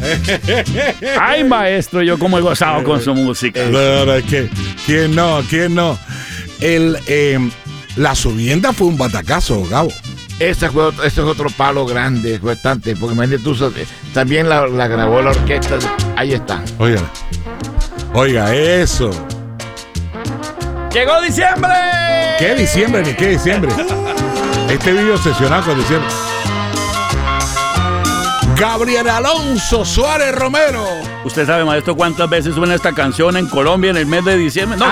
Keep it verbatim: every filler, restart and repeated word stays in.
Ay, maestro, yo como he gozado con su música. Claro, es que, ¿quién no? ¿Quién no? El, eh, la subienda fue un batacazo, Gabo. Ese, fue, ese es otro palo grande, bastante, porque imagínate tú, también la, la grabó la orquesta. Ahí está. Oiga, oiga, eso. ¡Llegó diciembre! ¿Qué diciembre ni qué diciembre? Este video obsesionado con diciembre. Gabriel Alonso Suárez Romero. ¿Usted sabe, maestro, cuántas veces suena esta canción en Colombia en el mes de diciembre? No,